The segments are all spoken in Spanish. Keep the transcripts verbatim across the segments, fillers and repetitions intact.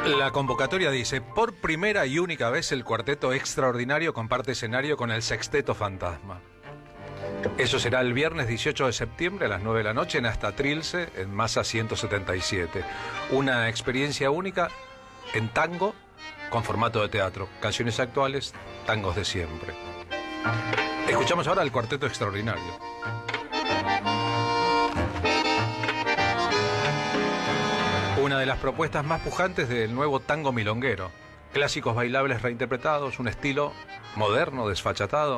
La convocatoria dice: por primera y única vez el Cuarteto Extraordinario comparte escenario con el Sexteto Fantasma. Eso será el viernes dieciocho de septiembre a las nueve de la noche en Hasta Trilce, en Masa ciento setenta y siete. Una experiencia única en tango con formato de teatro. Canciones actuales, tangos de siempre. Escuchamos ahora al Cuarteto Extraordinario. Una de las propuestas más pujantes del nuevo tango milonguero. Clásicos bailables reinterpretados, un estilo moderno, desfachatado,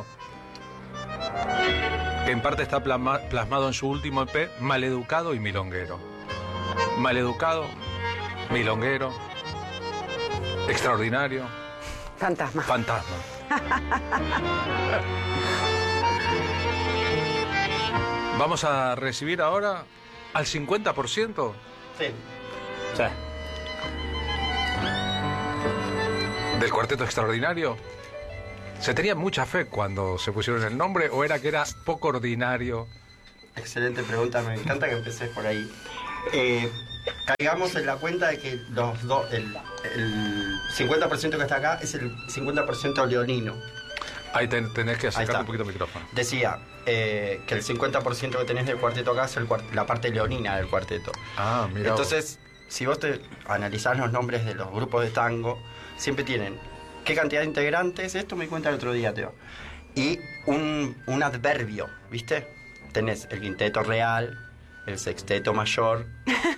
que en parte está plasma, plasmado en su último E P, Maleducado y Milonguero. Maleducado, milonguero, extraordinario, fantasma. Fantasma. Vamos a recibir ahora al cincuenta por ciento. Sí. Sí. Del Cuarteto Extraordinario. ¿Se tenía mucha fe cuando se pusieron el nombre o era que era poco ordinario? Excelente pregunta, me encanta que empecés por ahí. Eh, caigamos en la cuenta de que los dos, el, el cincuenta por ciento que está acá es el cincuenta por ciento leonino. Ahí ten, tenés que acercar un poquito el micrófono. Decía eh, que el cincuenta por ciento que tenés del cuarteto acá es el, la parte leonina del cuarteto. Ah, mira. Entonces, si vos te analizás los nombres de los grupos de tango, siempre tienen qué cantidad de integrantes, esto me di cuenta el otro día, Teo, y un, un adverbio, ¿viste? Tenés el quinteto real, el sexteto mayor,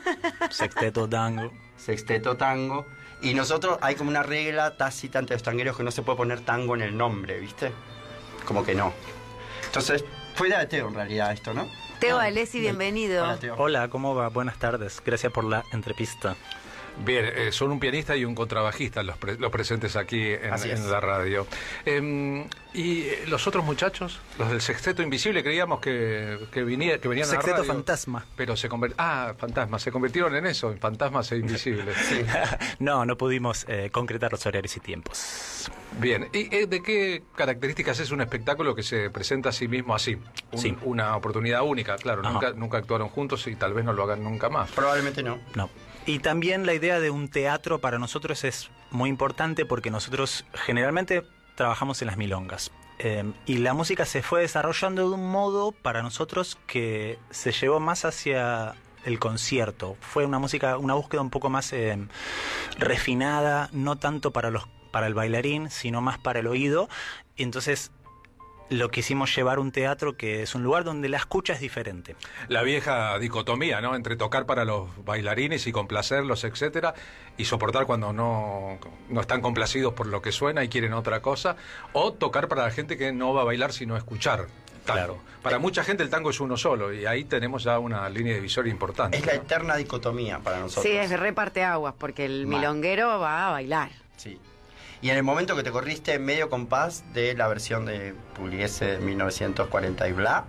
sexteto tango, sexteto tango, y nosotros hay como una regla tácita entre los tangueros que no se puede poner tango en el nombre, ¿viste? Como que no. Entonces, fue idea de Teo en realidad esto, ¿no? Teo no, Alessi, bienvenido. Hola, Teo. Hola, ¿cómo va? Buenas tardes. Gracias por la entrevista. Bien, eh, son un pianista y un contrabajista los, pre los presentes aquí en, en la radio. Eh, ¿Y los otros muchachos? Los del Sexteto Invisible, creíamos que, que, venía, que venían Sexteto a la radio. Fantasma. Pero se convirtieron... Ah, Fantasma. Se convirtieron en eso, en fantasmas e invisibles. Sí. No, no pudimos eh, concretar los horarios y tiempos. Bien. ¿Y eh, de qué características es un espectáculo que se presenta a sí mismo así? Un, sí. Una oportunidad única, claro. Nunca, nunca actuaron juntos y tal vez no lo hagan nunca más. Probablemente no. No. Y también la idea de un teatro para nosotros es muy importante porque nosotros generalmente trabajamos en las milongas. Eh, y la música se fue desarrollando de un modo para nosotros que se llevó más hacia el concierto. Fue una música, una búsqueda un poco más eh, refinada, no tanto para los para el bailarín, sino más para el oído. Y entonces lo quisimos llevar a un teatro que es un lugar donde la escucha es diferente. La vieja dicotomía, ¿no? Entre tocar para los bailarines y complacerlos, etcétera, y soportar cuando no, no están complacidos por lo que suena y quieren otra cosa, o tocar para la gente que no va a bailar sino a escuchar. Claro. Para mucha gente el tango es uno solo y ahí tenemos ya una línea divisoria importante. Es la eterna dicotomía para nosotros. Sí, es reparte aguas porque el Mal. milonguero va a bailar. Sí. Y en el momento que te corriste medio compás de la versión de Pugliese de mil novecientos cuarenta y bla,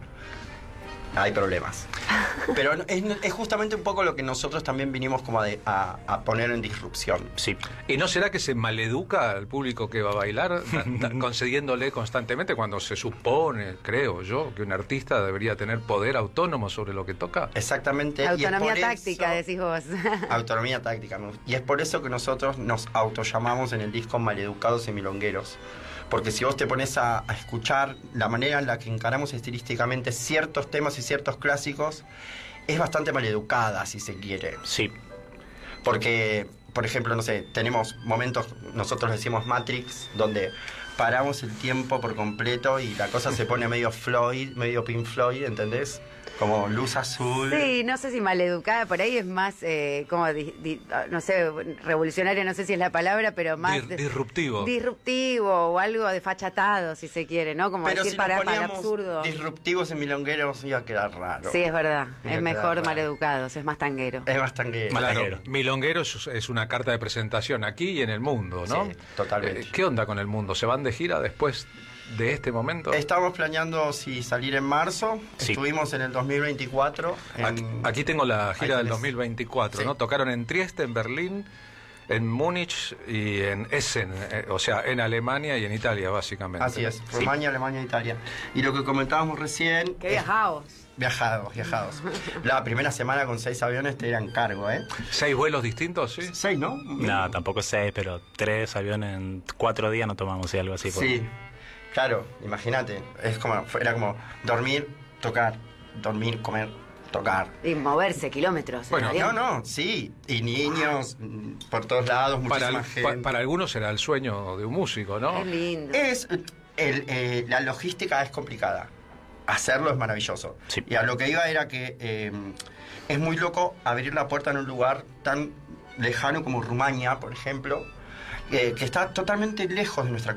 hay problemas. Pero es, es justamente un poco lo que nosotros también vinimos como a, de, a, a poner en disrupción. Sí. ¿Y no será que se maleduca al público que va a bailar, concediéndole constantemente cuando se supone, creo yo, que un artista debería tener poder autónomo sobre lo que toca? Exactamente. Autonomía táctica, eso, decís vos. Autonomía táctica. Y es por eso que nosotros nos autollamamos en el disco Maleducados y Milongueros. Porque si vos te pones a, a escuchar la manera en la que encaramos estilísticamente ciertos temas y ciertos clásicos, es bastante maleducada, si se quiere. Sí. Porque, por ejemplo, no sé, tenemos momentos, nosotros decimos Matrix, donde paramos el tiempo por completo y la cosa se pone medio Floyd, medio Pink Floyd, ¿entendés? Como luz azul. Sí, no sé si maleducada, por ahí es más, eh, como, di, di, no sé, revolucionaria, no sé si es la palabra, pero más... Dir, disruptivo. Disruptivo o algo desfachatado, si se quiere, ¿no? Como pero decir si para, para el poníamos absurdo. Disruptivos en milongueros iba a quedar raro. Sí, es verdad. Iba es mejor raro. maleducados, es más tanguero. Es más tanguero. Claro, milonguero es, es una carta de presentación aquí y en el mundo, ¿no? Sí, totalmente. Eh, ¿Qué onda con el mundo? ¿Se van de gira después de este momento? Estamos planeando si salir en marzo. Sí. Estuvimos en el dos mil veinticuatro. En... Aquí, aquí tengo la gira del dos mil veinticuatro, sí. ¿no? Tocaron en Trieste, en Berlín, en Múnich y en Essen, eh, o sea, en Alemania y en Italia, básicamente. Así es, Sí. Rumania, Alemania, Italia. Y lo que comentábamos recién... ¡Qué viajados! Viajados, viajados. La primera semana con seis aviones te eran cargo, ¿eh? ¿Seis vuelos distintos, sí? Seis, ¿no? No, tampoco seis, pero tres aviones en cuatro días no tomamos, y algo así. por- Sí, claro, imagínate. Es como, era como dormir, tocar, dormir, comer, tocar. Y moverse kilómetros. en Bueno, avión. No, no, sí. Y niños mm, por todos lados, Para, muchísima pa- gente. para algunos era el sueño de un músico, ¿no? Es lindo. Es, el, eh, la logística es complicada. Hacerlo es maravilloso. Sí. Y a lo que iba era que eh, es muy loco abrir la puerta en un lugar tan lejano como Rumania, por ejemplo, eh, que está totalmente lejos de nuestra